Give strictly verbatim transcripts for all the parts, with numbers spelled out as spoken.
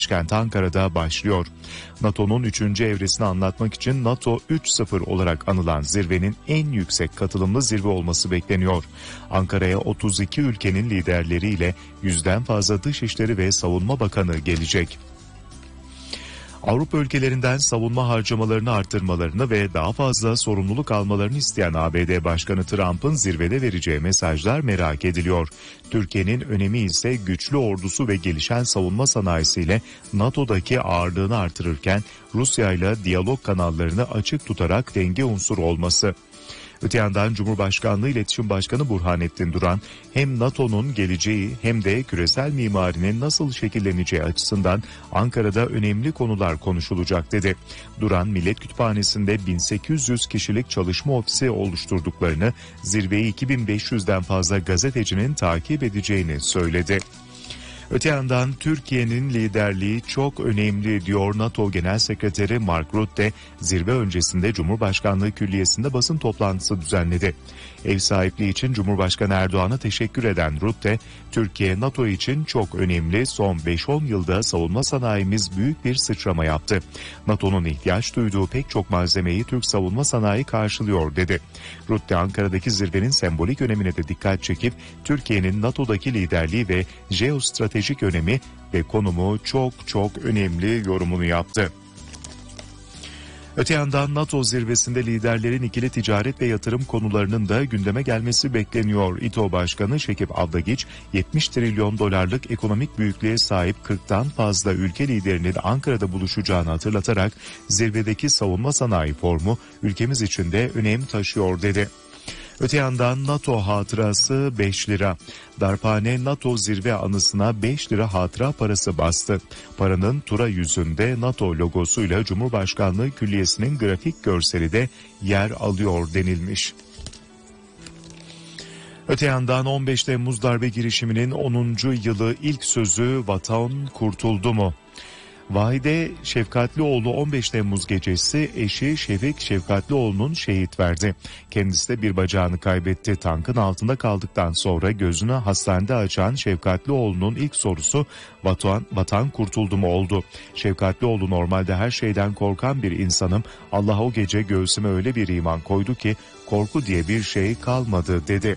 başkent Ankara'da başlıyor. NATO'nun üçüncü evresini anlatmak için NATO üç sıfır olarak anılan zirvenin en yüksek katılımlı zirve olması bekleniyor. Ankara'ya otuz iki ülkenin liderleriyle yüzden fazla Dışişleri ve Savunma Bakanı gelecek. Avrupa ülkelerinden savunma harcamalarını arttırmalarını ve daha fazla sorumluluk almalarını isteyen A B D Başkanı Trump'ın zirvede vereceği mesajlar merak ediliyor. Türkiye'nin önemi ise güçlü ordusu ve gelişen savunma sanayisiyle NATO'daki ağırlığını artırırken Rusya ile diyalog kanallarını açık tutarak denge unsuru olması. Öte yandan Cumhurbaşkanlığı İletişim Başkanı Burhanettin Duran hem NATO'nun geleceği hem de küresel mimarinin nasıl şekilleneceği açısından Ankara'da önemli konular konuşulacak dedi. Duran, Millet Kütüphanesi'nde bin sekiz yüz kişilik çalışma ofisi oluşturduklarını, zirveyi iki bin beş yüzden fazla gazetecinin takip edeceğini söyledi. Öte yandan Türkiye'nin liderliği çok önemli diyor NATO Genel Sekreteri Mark Rutte, zirve öncesinde Cumhurbaşkanlığı Külliyesi'nde basın toplantısı düzenledi. Ev sahipliği için Cumhurbaşkanı Erdoğan'a teşekkür eden Rutte, Türkiye NATO için çok önemli, son beş on yılda savunma sanayimiz büyük bir sıçrama yaptı. NATO'nun ihtiyaç duyduğu pek çok malzemeyi Türk savunma sanayi karşılıyor dedi. Rutte, Ankara'daki zirvenin sembolik önemine de dikkat çekip Türkiye'nin NATO'daki liderliği ve jeostratejik önemi ve konumu çok çok önemli yorumunu yaptı. Öte yandan NATO zirvesinde liderlerin ikili ticaret ve yatırım konularının da gündeme gelmesi bekleniyor. İTO Başkanı Şekip Avdagiç, yetmiş trilyon dolarlık ekonomik büyüklüğe sahip kırktan fazla ülke liderinin Ankara'da buluşacağını hatırlatarak zirvedeki savunma sanayi formu ülkemiz için de önem taşıyor dedi. Öte yandan NATO hatırası beş lira. Darphane NATO zirve anısına beş lira hatıra parası bastı. Paranın tura yüzünde NATO logosuyla Cumhurbaşkanlığı Külliyesi'nin grafik görseli de yer alıyor denilmiş. Öte yandan on beş Temmuz darbe girişiminin onuncu yılı ilk sözü "Vatan kurtuldu mu?" Vahide Şefkatlioğlu on beş Temmuz gecesi eşi Şefik Şefkatlioğlu'nun şehit verdi. Kendisi de bir bacağını kaybetti. Tankın altında kaldıktan sonra gözünü hastanede açan Şefkatlioğlu'nun ilk sorusu vatan, vatan kurtuldu mu oldu. Şefkatlioğlu, normalde her şeyden korkan bir insanım. Allah o gece göğsüme öyle bir iman koydu ki korku diye bir şey kalmadı dedi.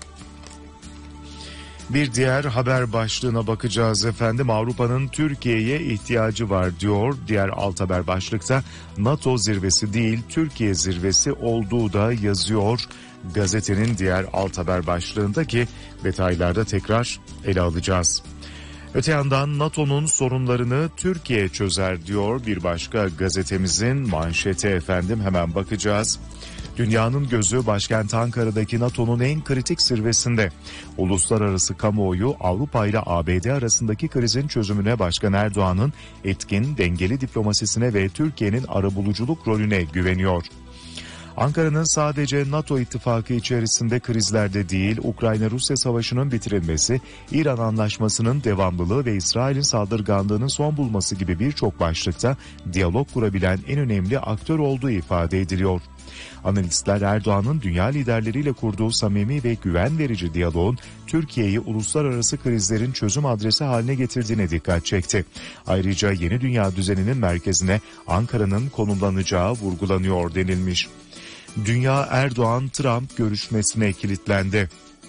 Bir diğer haber başlığına bakacağız efendim. Avrupa'nın Türkiye'ye ihtiyacı var diyor. Diğer alt haber başlıkta NATO zirvesi değil Türkiye zirvesi olduğu da yazıyor. Gazetenin diğer alt haber başlığındaki detaylarda tekrar ele alacağız. Öte yandan NATO'nun sorunlarını Türkiye çözer diyor bir başka gazetemizin manşeti efendim, hemen bakacağız. Dünyanın gözü başkent Ankara'daki NATO'nun en kritik zirvesinde. Uluslararası kamuoyu Avrupa ile A B D arasındaki krizin çözümüne Başkan Erdoğan'ın etkin, dengeli diplomasisine ve Türkiye'nin arabuluculuk rolüne güveniyor. Ankara'nın sadece NATO ittifakı içerisinde krizlerde değil, Ukrayna-Rusya savaşının bitirilmesi, İran anlaşmasının devamlılığı ve İsrail'in saldırganlığının son bulması gibi birçok başlıkta diyalog kurabilen en önemli aktör olduğu ifade ediliyor. Analistler Erdoğan'ın dünya liderleriyle kurduğu samimi ve güven verici diyaloğun Türkiye'yi uluslararası krizlerin çözüm adresi haline getirdiğine dikkat çekti. Ayrıca yeni dünya düzeninin merkezine Ankara'nın konumlanacağı vurgulanıyor denilmiş. Dünya Erdoğan-Trump görüşmesine kilitlendi.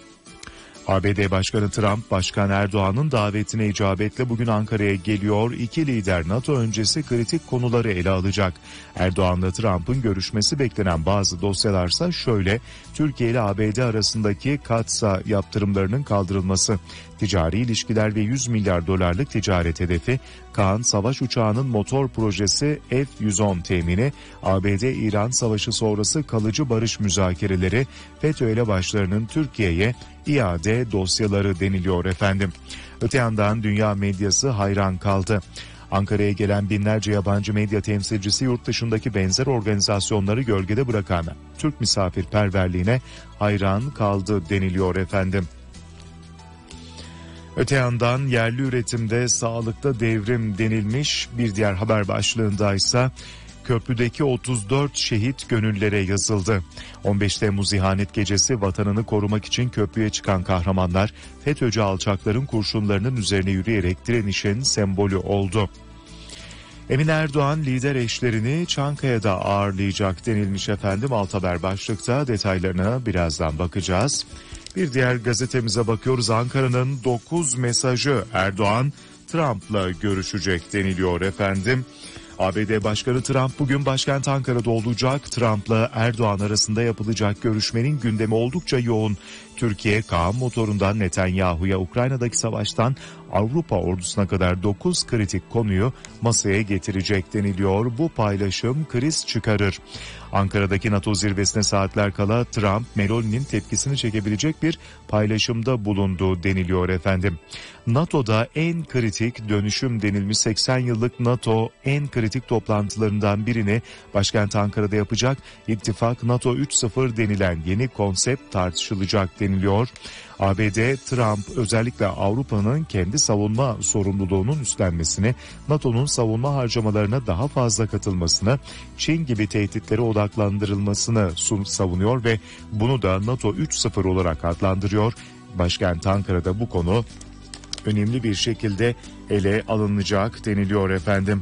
A B D Başkanı Trump, Başkan Erdoğan'ın davetine icabetle bugün Ankara'ya geliyor. İki lider NATO öncesi kritik konuları ele alacak. Erdoğan'la Trump'ın görüşmesi beklenen bazı dosyalarsa şöyle: Türkiye ile A B D arasındaki Katsa yaptırımlarının kaldırılması, ticari ilişkiler ve yüz milyar dolarlık ticaret hedefi, Kaan savaş uçağının motor projesi F yüz on temini, A B D-İran savaşı sonrası kalıcı barış müzakereleri, FETÖ elebaşlarının Türkiye'ye iade dosyaları deniliyor efendim. Öte yandan dünya medyası hayran kaldı. Ankara'ya gelen binlerce yabancı medya temsilcisi yurt dışındaki benzer organizasyonları gölgede bırakan Türk misafirperverliğine hayran kaldı deniliyor efendim. Öte yandan yerli üretimde sağlıkta devrim denilmiş. Bir diğer haber başlığındaysa köprüdeki otuz dört şehit gönüllere yazıldı. on beş Temmuz ihanet gecesi vatanını korumak için köprüye çıkan kahramanlar FETÖ'cü alçakların kurşunlarının üzerine yürüyerek direnişin sembolü oldu. Emin Erdoğan lider eşlerini Çankaya'da ağırlayacak denilmiş efendim. Alt haber başlıkta, detaylarına birazdan bakacağız. Bir diğer gazetemize bakıyoruz. Ankara'nın dokuz mesajı, Erdoğan Trump'la görüşecek deniliyor efendim. A B D Başkanı Trump bugün başkent Ankara'da olacak. Trump'la Erdoğan arasında yapılacak görüşmenin gündemi oldukça yoğun. Türkiye, Kaan motorundan Netanyahu'ya, Ukrayna'daki savaştan Avrupa ordusuna kadar dokuz kritik konuyu masaya getirecek deniliyor. Bu paylaşım kriz çıkarır. Ankara'daki NATO zirvesine saatler kala Trump, Meloni'nin tepkisini çekebilecek bir paylaşımda bulundu deniliyor efendim. NATO'da en kritik dönüşüm denilmiş seksen yıllık NATO en kritik toplantılarından birini başkent Ankara'da yapacak. İttifak NATO üç nokta sıfır denilen yeni konsept tartışılacak deniliyor. A B D, Trump özellikle Avrupa'nın kendi savunma sorumluluğunun üstlenmesini, NATO'nun savunma harcamalarına daha fazla katılmasını, Çin gibi tehditlere odaklandırılmasını savunuyor ve bunu da NATO üç nokta sıfır olarak adlandırıyor. Başkent Ankara'da bu konu önemli bir şekilde ele alınacak deniliyor efendim.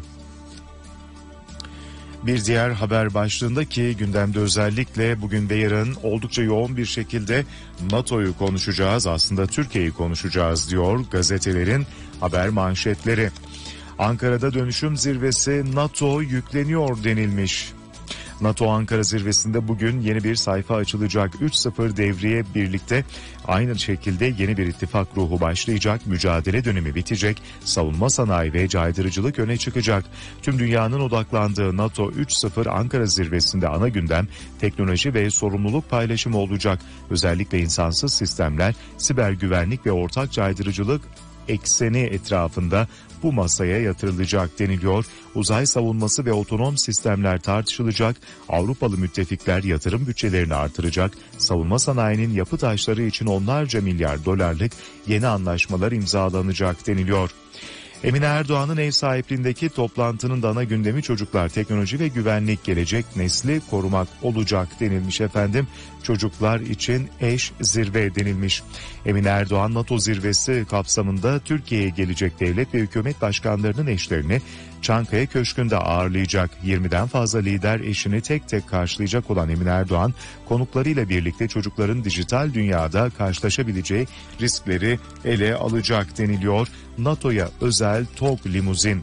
Bir diğer haber başlığında ki gündemde özellikle bugün ve yarın oldukça yoğun bir şekilde NATO'yu konuşacağız, aslında Türkiye'yi konuşacağız diyor gazetelerin haber manşetleri. Ankara'da dönüşüm zirvesi, NATO yükleniyor denilmiş. NATO Ankara zirvesinde bugün yeni bir sayfa açılacak. üç nokta sıfır devriye birlikte aynı şekilde yeni bir ittifak ruhu başlayacak. Mücadele dönemi bitecek. Savunma sanayi ve caydırıcılık öne çıkacak. Tüm dünyanın odaklandığı NATO üç nokta sıfır Ankara zirvesinde ana gündem teknoloji ve sorumluluk paylaşımı olacak. Özellikle insansız sistemler, siber güvenlik ve ortak caydırıcılık ekseni etrafında bu masaya yatırılacak deniliyor. Uzay savunması ve otonom sistemler tartışılacak. Avrupalı müttefikler yatırım bütçelerini artıracak. Savunma sanayinin yapı taşları için onlarca milyar dolarlık yeni anlaşmalar imzalanacak deniliyor. Emine Erdoğan'ın ev sahipliğindeki toplantının da ana gündemi çocuklar, teknoloji ve güvenlik, gelecek nesli korumak olacak denilmiş efendim. Çocuklar için eş zirve denilmiş. Emine Erdoğan NATO zirvesi kapsamında Türkiye'ye gelecek devlet ve hükümet başkanlarının eşlerini Çankaya Köşkü'nde ağırlayacak. yirmiden fazla lider eşini tek tek karşılayacak olan Emine Erdoğan, konuklarıyla birlikte çocukların dijital dünyada karşılaşabileceği riskleri ele alacak deniliyor. NATO'ya özel TOG limuzin.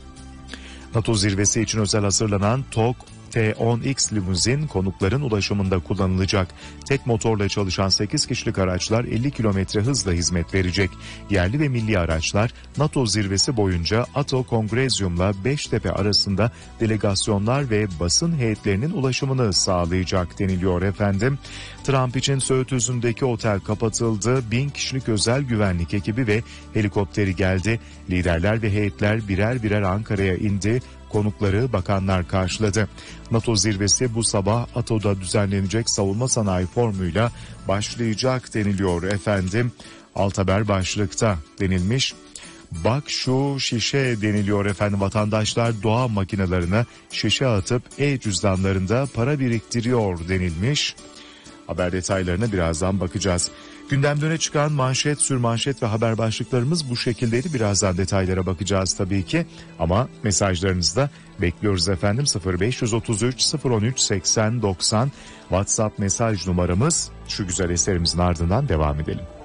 NATO zirvesi için özel hazırlanan TOG T on X limuzin konukların ulaşımında kullanılacak. Tek motorla çalışan sekiz kişilik araçlar elli kilometre hızla hizmet verecek. Yerli ve milli araçlar NATO zirvesi boyunca ATO Kongrezyum'la Beştepe arasında delegasyonlar ve basın heyetlerinin ulaşımını sağlayacak deniliyor efendim. Trump için Söğüt Özü'ndeki otel kapatıldı. Bin kişilik özel güvenlik ekibi ve helikopteri geldi. Liderler ve heyetler birer birer Ankara'ya indi. Konukları bakanlar karşıladı. NATO zirvesi bu sabah ATO'da düzenlenecek savunma sanayi formuyla başlayacak deniliyor efendim. Alt haber başlıkta denilmiş. Bak şu şişe deniliyor efendim. Vatandaşlar doğa makinelerine şişe atıp e-cüzdanlarında para biriktiriyor denilmiş. Haber detaylarına birazdan bakacağız. Gündemde öne çıkan manşet, sürmanşet ve haber başlıklarımız bu şekildeydi. Birazdan detaylara bakacağız tabii ki. Ama mesajlarınızı da bekliyoruz efendim. sıfır beş otuz üç sıfır on üç seksen doksan WhatsApp mesaj numaramız. Şu güzel eserimizin ardından devam edelim.